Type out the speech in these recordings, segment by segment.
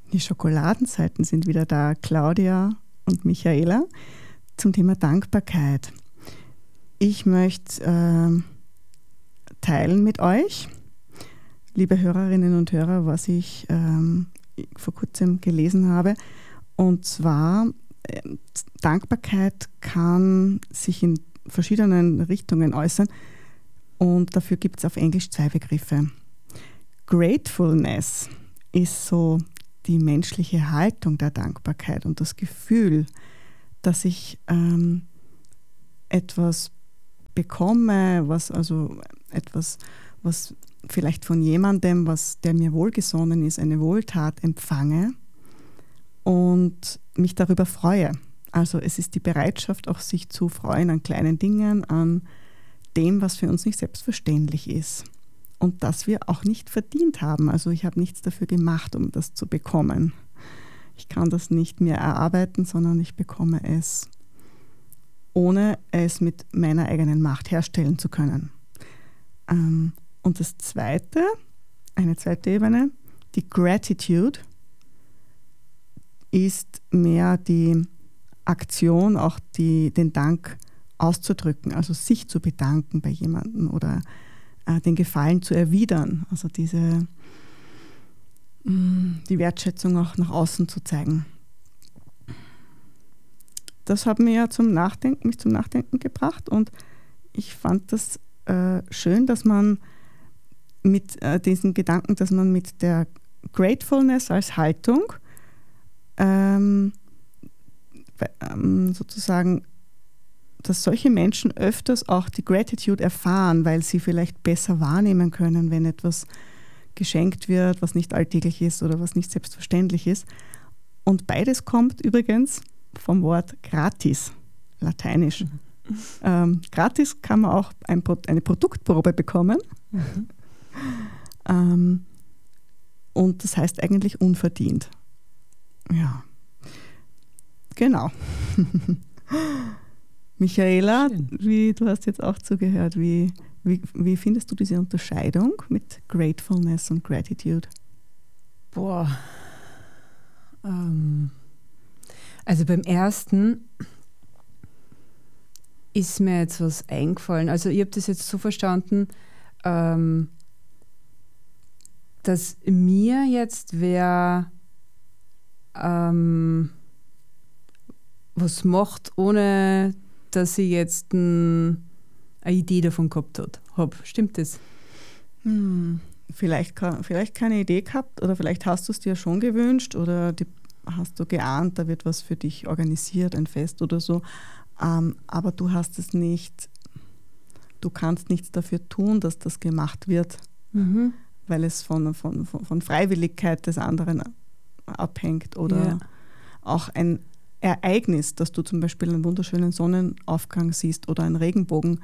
Die Schokoladenseiten sind wieder da, Claudia und Michaela, zum Thema Dankbarkeit. Ich möchte teilen mit euch, liebe Hörerinnen und Hörer, was ich vor kurzem gelesen habe. Und zwar, Dankbarkeit kann sich in verschiedenen Richtungen äußern und dafür gibt es auf Englisch 2 Begriffe. Gratefulness ist so die menschliche Haltung der Dankbarkeit und das Gefühl, dass ich etwas bekomme, was vielleicht von jemandem, der mir wohlgesonnen ist, eine Wohltat empfange und mich darüber freue. Also es ist die Bereitschaft, auch sich zu freuen an kleinen Dingen, an dem, was für uns nicht selbstverständlich ist. Und das wir auch nicht verdient haben. Also ich habe nichts dafür gemacht, um das zu bekommen. Ich kann das nicht mehr erarbeiten, sondern ich bekomme es, ohne es mit meiner eigenen Macht herstellen zu können. Und das Zweite, eine zweite Ebene, die Gratitude, ist mehr die Aktion, auch den Dank auszudrücken, also sich zu bedanken bei jemandem oder den Gefallen zu erwidern, also die Wertschätzung auch nach außen zu zeigen. Das hat mich zum Nachdenken gebracht und ich fand das schön, dass man mit diesen Gedanken, dass man mit der Gratefulness als Haltung sozusagen, dass solche Menschen öfters auch die Gratitude erfahren, weil sie vielleicht besser wahrnehmen können, wenn etwas geschenkt wird, was nicht alltäglich ist oder was nicht selbstverständlich ist. Und beides kommt übrigens vom Wort gratis, lateinisch. Gratis kann man auch eine Produktprobe bekommen. Und das heißt eigentlich unverdient. Ja, genau. Michaela, du hast jetzt auch zugehört. Wie findest du diese Unterscheidung mit Gratefulness und Gratitude? Also beim ersten ist mir jetzt was eingefallen. Also ich habe das jetzt so verstanden, dass mir jetzt wer was macht, ohne dass ich jetzt eine Idee davon gehabt habe. Stimmt das? Vielleicht keine Idee gehabt oder vielleicht hast du es dir schon gewünscht oder hast du geahnt, da wird was für dich organisiert, ein Fest oder so. Aber du hast es nicht, du kannst nichts dafür tun, dass das gemacht wird, weil es von Freiwilligkeit des anderen abhängt oder auch ein Ereignis, dass du zum Beispiel einen wunderschönen Sonnenaufgang siehst oder einen Regenbogen,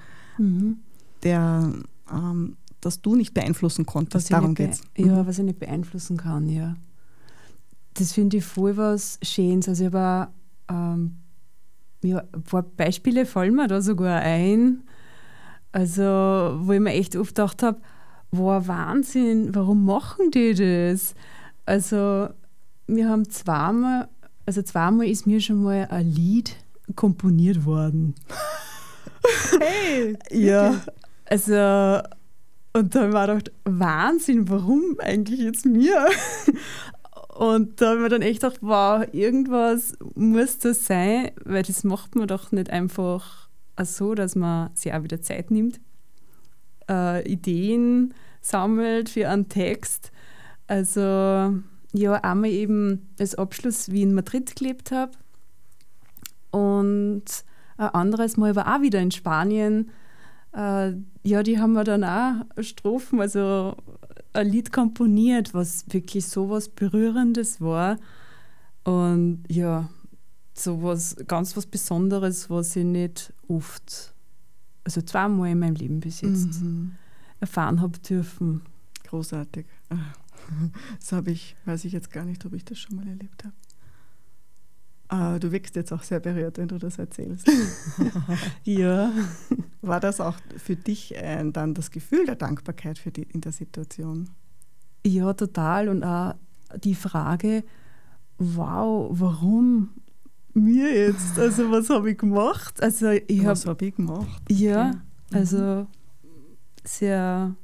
das du nicht beeinflussen konntest. Darum geht es. Ja, was ich nicht beeinflussen kann, ja. Das finde ich voll was Schönes. Also ich habe ein paar Beispiele fallen mir da sogar ein, also wo ich mir echt oft gedacht habe, wow, Wahnsinn, warum machen die das? Also wir haben zweimal ist mir schon mal ein Lied komponiert worden. Hey! Ja, also und da habe ich mir gedacht, Wahnsinn, warum eigentlich jetzt mir? Und da habe ich mir dann echt gedacht, wow, irgendwas muss das sein, weil das macht man doch nicht einfach so, dass man sich auch wieder Zeit nimmt, Ideen sammelt für einen Text. Also ja, einmal eben als Abschluss, wie ich in Madrid gelebt habe und ein anderes Mal war auch wieder in Spanien. Ja, die haben wir dann auch Strophen, also ein Lied komponiert, was wirklich so was Berührendes war und ja, so was ganz was Besonderes, was ich nicht oft, also zweimal in meinem Leben bis jetzt erfahren habe dürfen. Großartig. Das weiß ich jetzt gar nicht, ob ich das schon mal erlebt habe. Du wirkst jetzt auch sehr berührt, wenn du das erzählst. Ja. War das auch für dich dann das Gefühl der Dankbarkeit in der Situation? Ja, total. Und auch die Frage, wow, warum mir jetzt? Also was habe ich gemacht? Also was habe ich gemacht? Ja, Okay. also sehr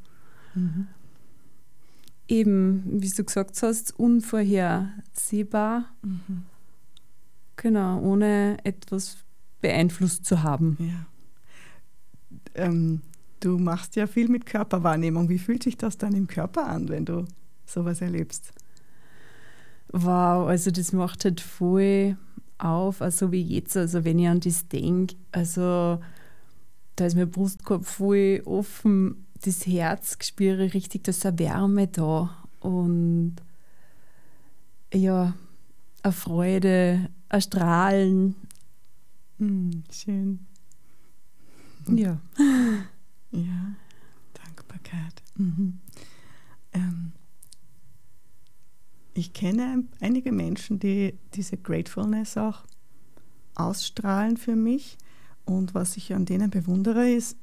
eben, wie du gesagt hast, unvorhersehbar. Genau, ohne etwas beeinflusst zu haben. Ja. Du machst ja viel mit Körperwahrnehmung. Wie fühlt sich das dann im Körper an, wenn du sowas erlebst? Wow, also das macht halt voll auf, also wie jetzt, also wenn ich an das denke, also da ist mein Brustkorb voll offen, das Herz spüre ich richtig, da ist eine Wärme da und ja, eine Freude, ein Strahlen. Schön. Ja. Ja, Dankbarkeit. Ich kenne einige Menschen, die diese Gratefulness auch ausstrahlen für mich. Und was ich an denen bewundere, ist,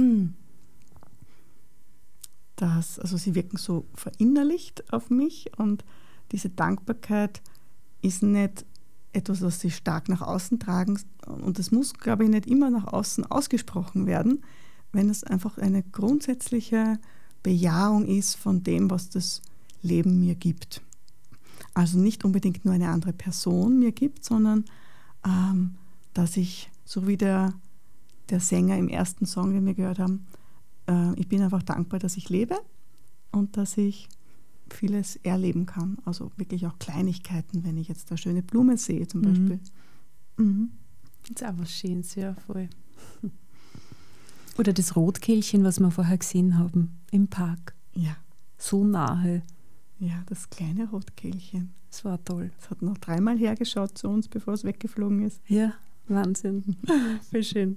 dass, also sie wirken so verinnerlicht auf mich und diese Dankbarkeit ist nicht etwas, was sie stark nach außen tragen und das muss, glaube ich, nicht immer nach außen ausgesprochen werden, wenn es einfach eine grundsätzliche Bejahung ist von dem, was das Leben mir gibt. Also nicht unbedingt nur eine andere Person mir gibt, sondern dass ich, so wie der Sänger im ersten Song, den wir gehört haben, ich bin einfach dankbar, dass ich lebe und dass ich vieles erleben kann. Also wirklich auch Kleinigkeiten, wenn ich jetzt eine schöne Blume sehe zum Beispiel. Das ist auch was Schönes, ja, voll. Oder das Rotkehlchen, was wir vorher gesehen haben, im Park. Ja. So nahe. Ja, das kleine Rotkehlchen. Das war toll. Es hat noch 3-mal hergeschaut zu uns, bevor es weggeflogen ist. Ja, Wahnsinn. Voll schön.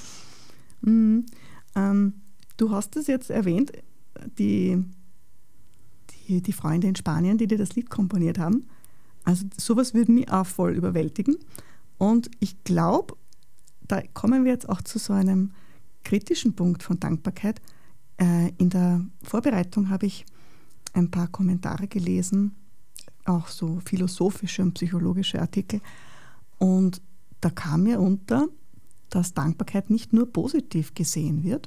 Du hast es jetzt erwähnt, die Freunde in Spanien, die dir das Lied komponiert haben. Also sowas würde mich auch voll überwältigen. Und ich glaube, da kommen wir jetzt auch zu so einem kritischen Punkt von Dankbarkeit. In der Vorbereitung habe ich ein paar Kommentare gelesen, auch so philosophische und psychologische Artikel. Und da kam mir unter, dass Dankbarkeit nicht nur positiv gesehen wird.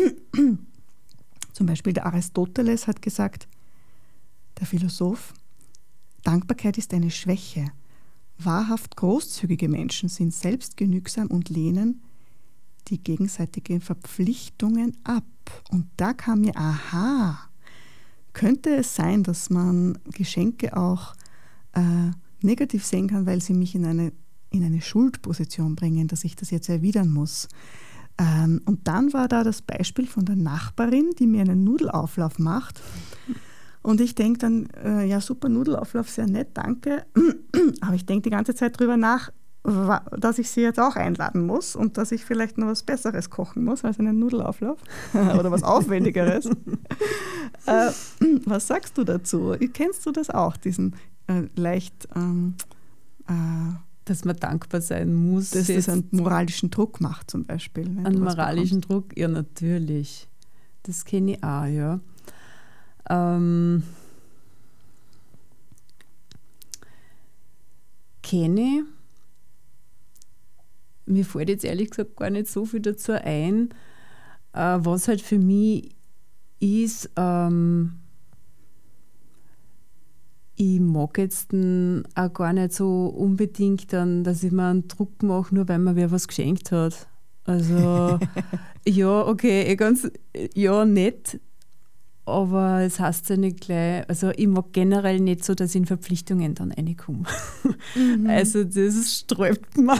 Zum Beispiel der Aristoteles hat gesagt, der Philosoph, Dankbarkeit ist eine Schwäche. Wahrhaft großzügige Menschen sind selbstgenügsam und lehnen die gegenseitigen Verpflichtungen ab. Und da kam mir, aha, könnte es sein, dass man Geschenke auch negativ sehen kann, weil sie mich in eine Schuldposition bringen, dass ich das jetzt erwidern muss. Und dann war da das Beispiel von der Nachbarin, die mir einen Nudelauflauf macht. Und ich denke dann, ja super, Nudelauflauf, sehr nett, danke. Aber ich denke die ganze Zeit drüber nach, dass ich sie jetzt auch einladen muss und dass ich vielleicht noch was Besseres kochen muss als einen Nudelauflauf oder was Aufwendigeres. Was sagst du dazu? Kennst du das auch, diesen leicht... dass man dankbar sein muss. Dass das einen moralischen Druck macht zum Beispiel. Einen moralischen Druck? Ja, natürlich. Das kenne ich auch, ja. Kenne ich. Mir fällt jetzt ehrlich gesagt gar nicht so viel dazu ein. Was halt für mich ist, ich mag jetzt auch gar nicht so unbedingt dann, dass ich mir einen Druck mache, nur weil mir wer was geschenkt hat. Also, ja, okay, ja, nett, aber es heißt ja nicht gleich, also ich mag generell nicht so, dass ich in Verpflichtungen dann reinkomme. Also das sträubt mir.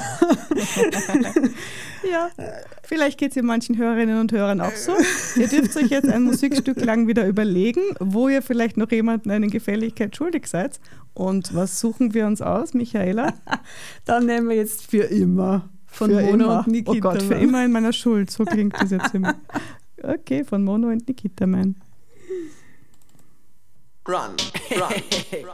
Ja, vielleicht geht es ja manchen Hörerinnen und Hörern auch so. Ihr dürft euch jetzt ein Musikstück lang wieder überlegen, wo ihr vielleicht noch jemandem eine Gefälligkeit schuldig seid. Und was suchen wir uns aus, Michaela? Dann nehmen wir jetzt für immer von für Mono immer. und Nikita. Oh Gott, für immer in meiner Schuld, so klingt das jetzt immer. Okay, von Mono und Nikita Man. Run, run.